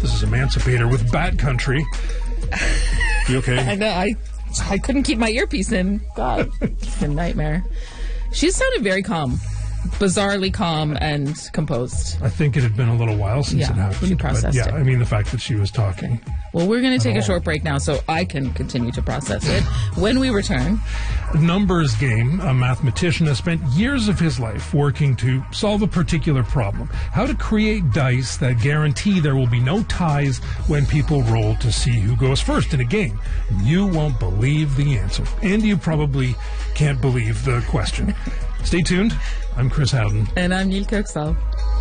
This is Emancipator with Bad Country. You okay? I know. I couldn't keep my earpiece in. God, it's a nightmare. She sounded very calm. Bizarrely calm and composed. I think it had been a little while since it happened. You processed it. I mean, the fact that she was talking. Well, we're going to take a short break now so I can continue to process it. When we return... Numbers Game, a mathematician, has spent years of his life working to solve a particular problem. How to create dice that guarantee there will be no ties when people roll to see who goes first in a game. You won't believe the answer. And you probably can't believe the question. Stay tuned. I'm Chris Howden. And I'm Neil Kirksall.